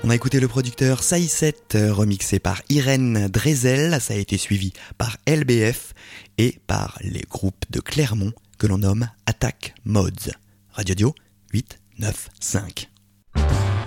On a écouté le producteur Saïset, remixé par Irène Drezel. Ça a été suivi par LBF et par les groupes de Clermont que l'on nomme Attack Mods. Radio Dio 895.